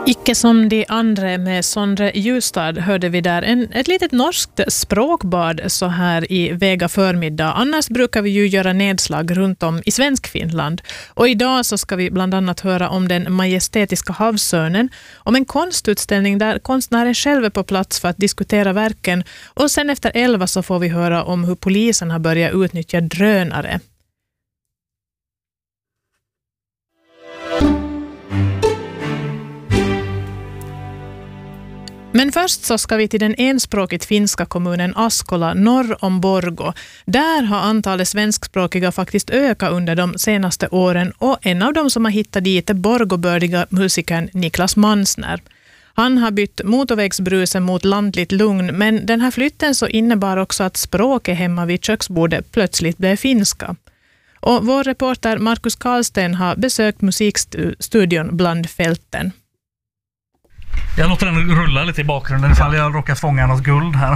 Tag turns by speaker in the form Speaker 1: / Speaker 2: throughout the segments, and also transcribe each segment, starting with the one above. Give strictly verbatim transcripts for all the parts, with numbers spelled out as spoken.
Speaker 1: Icke som de andra med Sondre Justad hörde vi där en, ett litet norskt språkbad så här i Vega förmiddag. Annars brukar vi ju göra nedslag runt om i svensk Finland. Och idag så ska vi bland annat höra om den majestätiska havsörnen, om en konstutställning där konstnären själv är på plats för att diskutera verken. Och sen efter elva så får vi höra om hur polisen har börjat utnyttja drönare. Men först så ska vi till den enspråkigt finska kommunen Askola norr om Borgå. Där har antalet svenskspråkiga faktiskt ökat under de senaste åren och en av dem som har hittat dit är borgobördiga musikern Niklas Mansner. Han har bytt motorvägsbrusen mot landligt lugn, men den här flytten så innebar också att språket hemma vid köksbordet plötsligt blev finska. Och vår reporter Markus Karlsten har besökt musikstudion Bland fälten.
Speaker 2: Jag låter den rulla lite i bakgrunden ifall jag råkar fånga något guld här.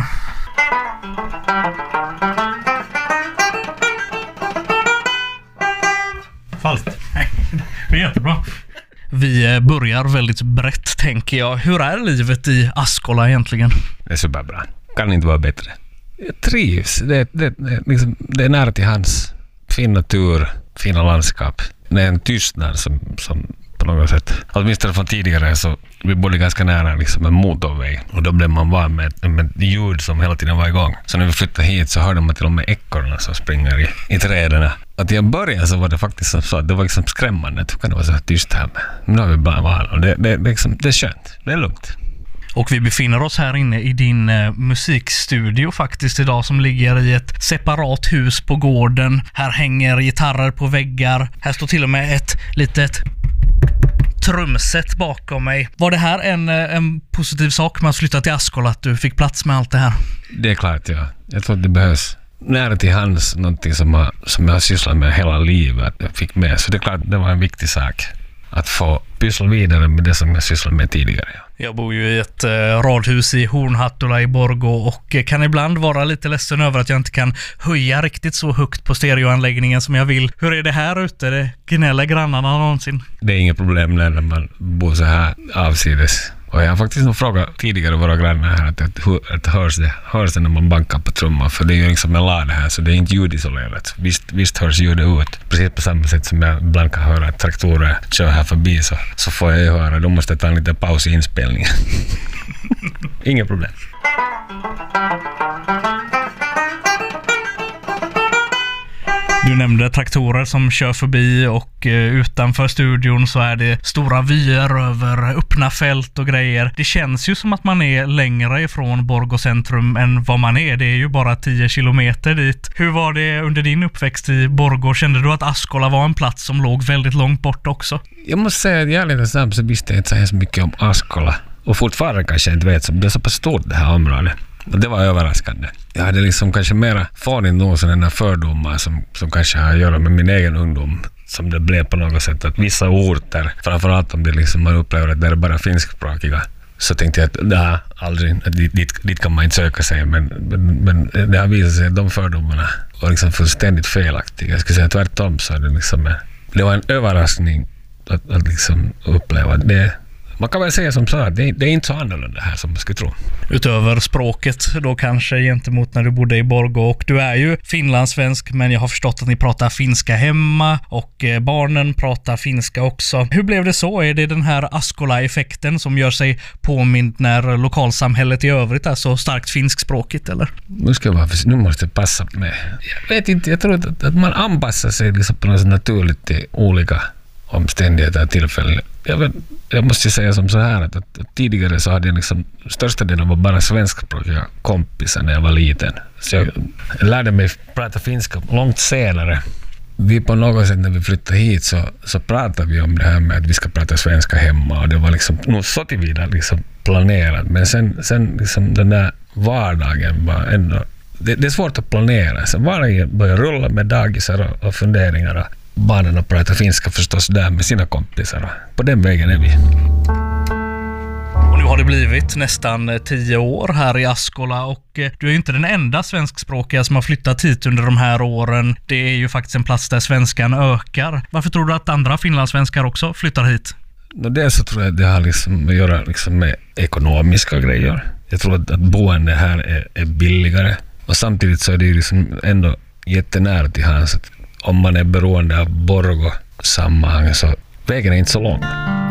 Speaker 2: Falskt. Nej, det är jättebra. Vi börjar väldigt brett, tänker jag. Hur är livet i Askola egentligen?
Speaker 3: Det är superbra. Kan inte vara bättre. Jag trivs. Det, det, det, liksom, det är nära till hans. Fin natur, fina landskap. Det är en tystnad som... som på något sätt. Åtminstone från tidigare så vi bodde ganska nära liksom en motorväg och då blev man van med, med ljud som hela tiden var igång. Så när vi flyttade hit så hörde man till och med ekorrarna som springer i, i träden. Och till en början så var det faktiskt som så att det var liksom skrämmande. Hur kan det vara så här tyst här? Men nu har vi bara van och det, det, det, liksom, det är skönt. Det är lugnt.
Speaker 2: Och vi befinner oss här inne i din eh, musikstudio faktiskt idag som ligger i ett separat hus på gården. Här hänger gitarrer på väggar. Här står till och med ett litet trumset bakom mig. Var det här en, en positiv sak med att flytta till Askola, att du fick plats med allt det här?
Speaker 3: Det är klart, ja. Jag tror att det behövs nära till hands någonting som, har, som jag har sysslat med hela livet. Jag fick med. Så det är klart, det var en viktig sak att få pyssla vidare med det som jag sysslade med tidigare. Ja.
Speaker 2: Jag bor ju i ett eh, radhus i Hornhattula i Borgå och eh, kan ibland vara lite ledsen över att jag inte kan höja riktigt så högt på stereoanläggningen som jag vill. Hur är det här ute? Det gnäller grannarna någonsin?
Speaker 3: Det är inget problem när man bor så här avsides. Och jag har faktiskt nog frågat tidigare våra grannar här att, att, att hörs, det, hörs det när man bankar på trumman, för det är ju liksom en lade här så det är inte ljudisolerat. Visst, visst hörs ljudet ut. Precis på samma sätt som jag ibland kan höra att traktorer kör här förbi så, så får jag ju höra. Då måste jag ta en liten paus i inspelningen. Inget problem.
Speaker 2: Du nämnde traktorer som kör förbi och eh, utanför studion så är det stora vyer över öppna fält och grejer. Det känns ju som att man är längre ifrån Borgå centrum än vad man är. Det är ju bara tio kilometer dit. Hur var det under din uppväxt i Borgå? Kände du att Askola var en plats som låg väldigt långt bort också?
Speaker 3: Jag måste säga att jag är lite snabb så visste jag inte så mycket om Askola. Och fortfarande kanske jag inte vet, så det är så pass stort det här området. Och det var överraskande. Jag hade liksom kanske mera fånigt nog sådana fördomar som, som kanske har att göra med min egen ungdom. Som det blev på något sätt att vissa orter, framförallt om det liksom man upplever att det är bara finskspråkiga, så tänkte jag att nej, aldrig, dit, dit, dit kan man inte söka sig. Men, men, men det har visat sig att de fördomarna var liksom fullständigt felaktiga. Jag skulle säga tvärtom så det liksom, det var en överraskning att, att liksom uppleva det. Man kan väl säga som så att det, det är inte så annorlunda här som man skulle tro.
Speaker 2: Utöver språket då kanske gentemot när du bodde i Borgå, och du är ju finlandssvensk, men jag har förstått att ni pratar finska hemma och barnen pratar finska också. Hur blev det så? Är det den här Askola-effekten som gör sig påmind när lokalsamhället i övrigt är så starkt finskspråkigt, eller?
Speaker 3: Nu ska jag bara, nu måste jag passa med. Jag vet inte, jag tror att, att man anpassar sig liksom på något så naturligt till olika omständigheter och tillfällen. Jag, vet, jag måste säga som så här att, att tidigare så hade jag liksom, största delen var bara svenskspråkiga kompisar när jag var liten. Så jag, jag lärde mig prata finska långt senare. Vi på något sätt när vi flyttade hit så, så pratade vi om det här med att vi ska prata svenska hemma, och det var liksom nog så tillvida liksom planerat. Men sen, sen liksom den där vardagen var ändå, det, det är svårt att planera. Sen vardagen börjar rulla med dagisar och, och funderingar. Barnen pratar finska förstås där med sina kompisar. På den vägen är vi.
Speaker 2: Och nu har det blivit nästan tio år här i Askola, och du är ju inte den enda svenskspråkiga som har flyttat hit under de här åren. Det är ju faktiskt en plats där svenskan ökar. Varför tror du att andra finlandssvenskar också flyttar hit?
Speaker 3: Och det så tror jag att det har liksom att göra liksom med ekonomiska grejer. Jag tror att, att boende här är, är billigare. Och samtidigt så är det ju liksom ändå jättenära till hans. Att om man är beroende av Borgå sammanhang så vägen är inte så lång.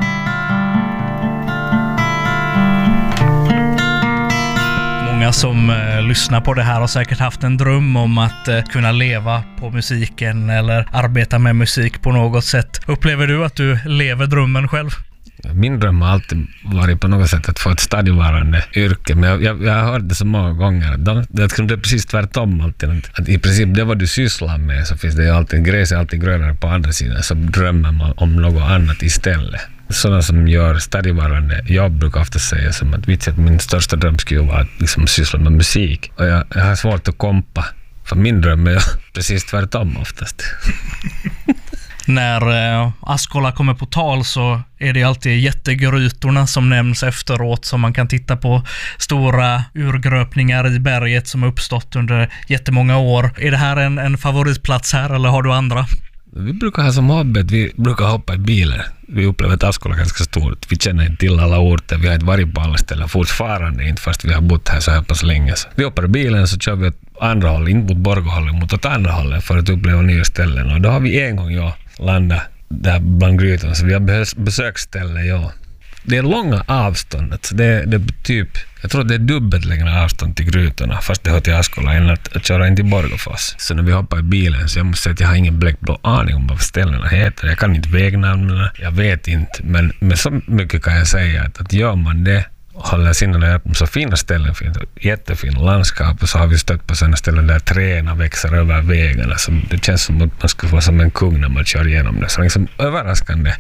Speaker 2: Många som eh, lyssnar på det här har säkert haft en dröm om att eh, kunna leva på musiken eller arbeta med musik på något sätt. Upplever du att du lever drömmen själv?
Speaker 3: Min dröm har alltid varit på något sätt att få ett stadigvarande yrke, men jag, jag, jag har hört det så många gånger. De, det är precis tvärtom alltid. Att i princip det vad du sysslar med så finns det ju alltid, gräs är alltid grönare på andra sidan, så drömmer man om något annat istället. Sådana som gör stadigvarande jobb brukar ofta säga som att, vet jag, att min största dröm skulle vara att liksom syssla med musik. Och jag, jag har svårt att kompa, för min dröm är precis tvärtom oftast.
Speaker 2: När eh, Askola kommer på tal så är det alltid jättegrytorna som nämns efteråt, som man kan titta på, stora urgröpningar i berget som har uppstått under jättemånga år. Är det här en, en favoritplats här eller har du andra?
Speaker 3: Vi brukar ha som hobby att vi brukar hoppa i bilen. Vi upplever att Askola ganska stort. Vi känner inte till alla orter. Vi har inte varit på alla ställen fortfarande, inte fast vi har bott här så här pass länge. Så vi hoppar i bilen så kör vi åt andra hållet, inte mot Borgåhållet, mot åt andra hållet för att uppleva nya ställen. Och då har vi en gång ja, landat där bland grytorna, så vi har besökt ställen, ja. Det är långa avstånd. Alltså det, det är typ, jag tror det är dubbelt längre avstånd till grytorna, fast det hör till Askola, än att, att köra in till Borgåfors. Så när vi hoppar i bilen så jag måste säga att jag har ingen bläckblå aning om vad ställena heter. Jag kan inte vägnamnen, jag vet inte. Men, men så mycket kan jag säga att, att gör man det och håller sinnarna öppna, så fina ställen finns det. Jättefina landskap, och så har vi stött på sådana ställen där träna växer över vägarna. Så det känns som att man skulle vara som en kung när man kör igenom det. Så liksom överraskande